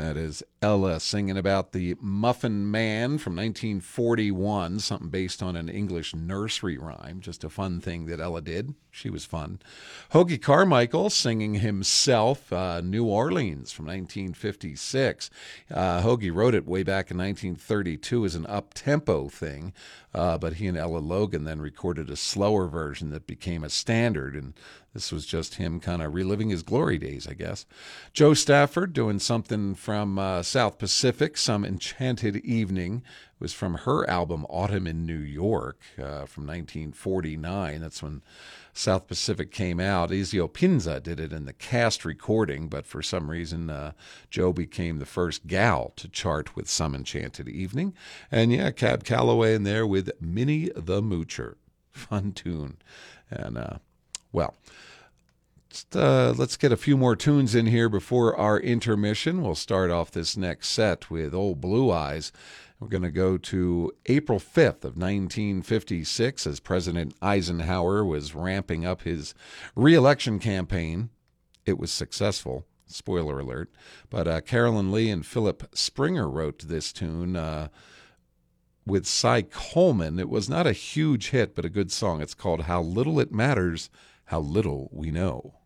That is Ella singing about the Muffin Man from 1941, something based on an English nursery rhyme. Just a fun thing that Ella did. She was fun. Hoagy Carmichael singing himself, New Orleans from 1956. Hoagy wrote it way back in 1932 as an up-tempo thing, but he and Ella Logan then recorded a slower version that became a standard, and this was just him kind of reliving his glory days, I guess. Joe Stafford doing something from South Pacific, Some Enchanted Evening. It was from her album Autumn in New York from 1949. That's when South Pacific came out. Ezio Pinza did it in the cast recording, but for some reason Joe became the first gal to chart with Some Enchanted Evening. And yeah, Cab Calloway in there with Minnie the Moocher. Fun tune. And, well, let's get a few more tunes in here before our intermission. We'll start off this next set with Old Blue Eyes. We're going to go to April 5th of 1956 as President Eisenhower was ramping up his re-election campaign. It was successful. Spoiler alert. But Carolyn Lee and Philip Springer wrote this tune with Cy Coleman. It was not a huge hit, but a good song. It's called How Little It Matters, How Little We Know.